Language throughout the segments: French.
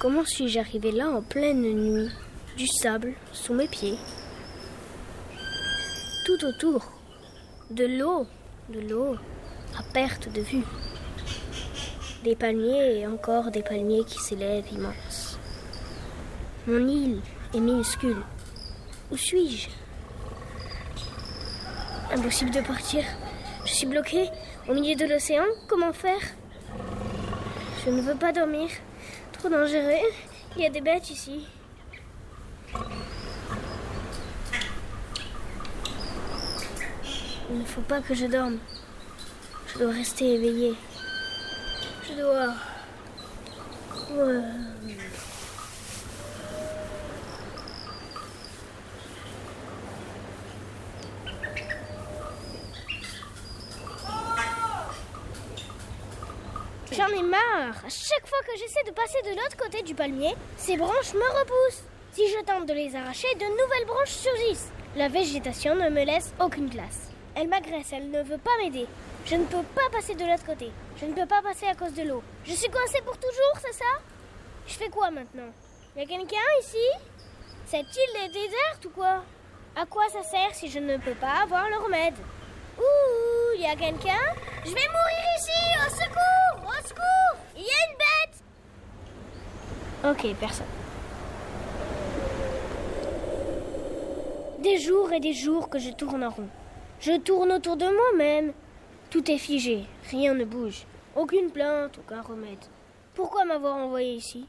Comment suis-je arrivé là en pleine nuit? Du sable sous mes pieds. Tout autour, de l'eau à perte de vue. Des palmiers et encore des palmiers qui s'élèvent immenses. Mon île est minuscule. Où suis-je? Impossible de partir. Je suis bloquée au milieu de l'océan. Comment faire? Je ne veux pas dormir. Trop dangereux. Il y a des bêtes ici. Il ne faut pas que je dorme. Je dois rester éveillée. Je dois... J'en ai marre. À chaque fois que j'essaie de passer de l'autre côté du palmier, ces branches me repoussent. Si je tente de les arracher, de nouvelles branches surgissent. La végétation ne me laisse aucune place. Elle m'agresse, elle ne veut pas m'aider. Je ne peux pas passer de l'autre côté. Je ne peux pas passer à cause de l'eau. Je suis coincée pour toujours, c'est ça? Je fais quoi maintenant? Y a quelqu'un ici? Cette île est déserte ou quoi? À quoi ça sert si je ne peux pas avoir le remède? Ouh, y a quelqu'un? Je vais mourir ici! Au secours! Au secours! Il y a une bête! Ok, personne. Des jours et des jours que je tourne en rond. Je tourne autour de moi-même. Tout est figé, rien ne bouge. Aucune plainte, aucun remède. Pourquoi m'avoir envoyé ici?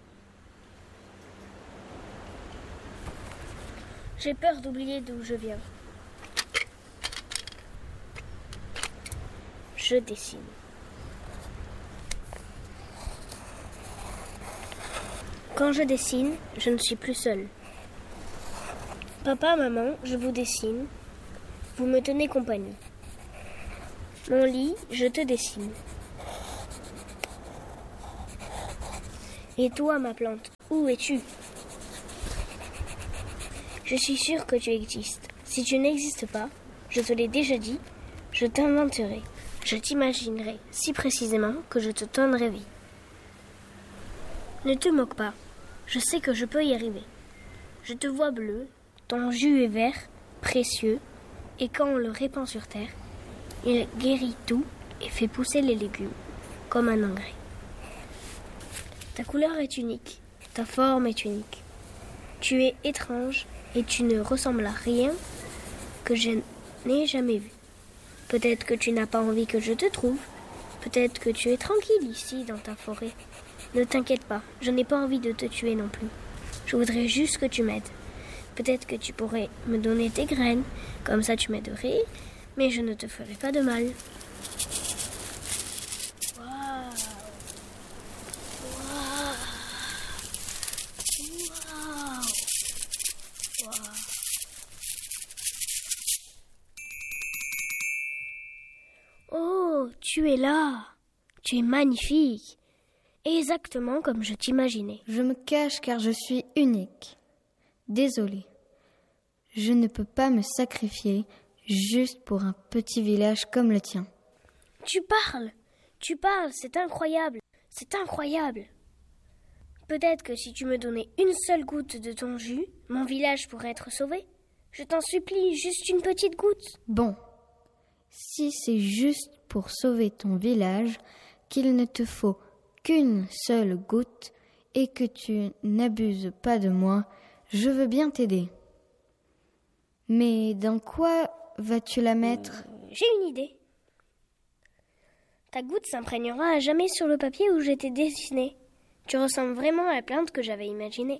J'ai peur d'oublier d'où je viens. Je dessine. Quand je dessine, je ne suis plus seule. Papa, maman, je vous dessine. Vous me tenez compagnie. Mon lit, je te dessine. Et toi, ma plante, où es-tu? Je suis sûre que tu existes. Si tu n'existes pas, je te l'ai déjà dit, je t'inventerai. Je t'imaginerai si précisément que je te donnerai vie. Ne te moque pas, je sais que je peux y arriver. Je te vois bleu, ton jus est vert, précieux, et quand on le répand sur terre, il guérit tout et fait pousser les légumes, comme un engrais. Ta couleur est unique, ta forme est unique. Tu es étrange et tu ne ressembles à rien que je n'ai jamais vu. Peut-être que tu n'as pas envie que je te trouve. Peut-être que tu es tranquille ici dans ta forêt. Ne t'inquiète pas, je n'ai pas envie de te tuer non plus. Je voudrais juste que tu m'aides. Peut-être que tu pourrais me donner tes graines, comme ça tu m'aiderais, mais je ne te ferai pas de mal. Waouh! Waouh! Waouh! Waouh! Oh, tu es là. Tu es magnifique. Exactement comme je t'imaginais. Je me cache car je suis unique. Désolée. Je ne peux pas me sacrifier juste pour un petit village comme le tien. Tu parles, c'est incroyable, c'est incroyable. Peut-être que si tu me donnais une seule goutte de ton jus, mon village pourrait être sauvé. Je t'en supplie, juste une petite goutte. Bon, si c'est juste pour sauver ton village, qu'il ne te faut qu'une seule goutte et que tu n'abuses pas de moi, je veux bien t'aider. Mais dans quoi vas-tu la mettre? J'ai une idée. Ta goutte s'imprégnera à jamais sur le papier où j'étais dessinée. Tu ressembles vraiment à la plante que j'avais imaginée.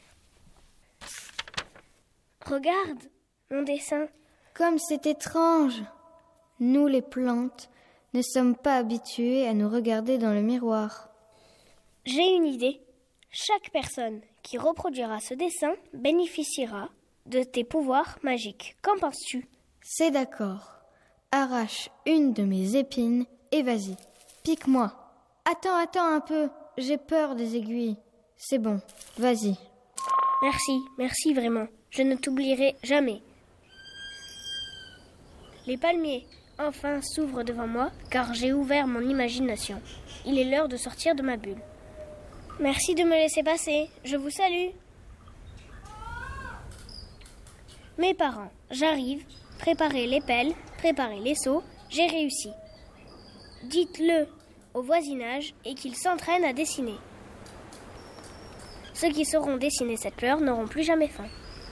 Regarde mon dessin. Comme c'est étrange. Nous, les plantes, ne sommes pas habitués à nous regarder dans le miroir. J'ai une idée. Chaque personne qui reproduira ce dessin bénéficiera de tes pouvoirs magiques. Qu'en penses-tu? C'est d'accord. Arrache une de mes épines et vas-y, pique-moi. Attends un peu, j'ai peur des aiguilles. C'est bon, vas-y. Merci vraiment. Je ne t'oublierai jamais. Les palmiers, enfin, s'ouvrent devant moi, car j'ai ouvert mon imagination. Il est l'heure de sortir de ma bulle. Merci de me laisser passer. Je vous salue. Mes parents, j'arrive. Préparez les pelles, préparez les seaux. J'ai réussi. Dites-le au voisinage et qu'ils s'entraînent à dessiner. Ceux qui sauront dessiner cette fleur n'auront plus jamais faim.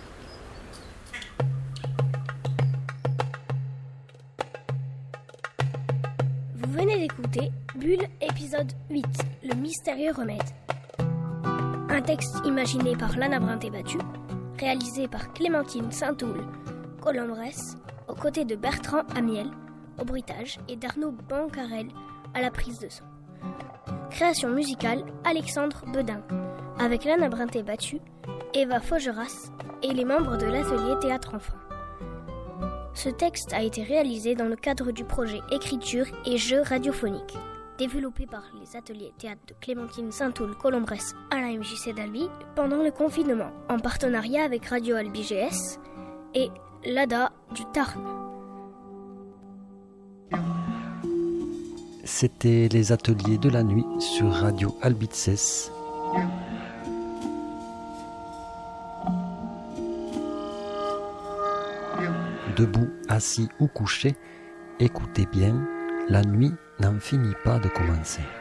Vous venez d'écouter Bulle, épisode 8, le mystérieux remède. Un texte imaginé par Lana Brinté-Battu, réalisé par Clémentine Saint-Toul, Colombrès, aux côtés de Bertrand Amiel, au bruitage, et d'Arnaud Bancarel à la prise de son. Création musicale Alexandre Bedin, avec Lana Brinté-Battu, Eva Faugeras et les membres de l'atelier Théâtre Enfant. Ce texte a été réalisé dans le cadre du projet Écriture et Jeux radiophoniques, développé par les ateliers théâtre de Clémentine Saint-Toul Colombrès à la MJC d'Albi pendant le confinement, en partenariat avec Radio Albi GS et l'ADA du Tarn. C'était les ateliers de la nuit sur Radio Albitses. Debout, assis ou couché, écoutez bien, la nuit n'en finit pas de commencer.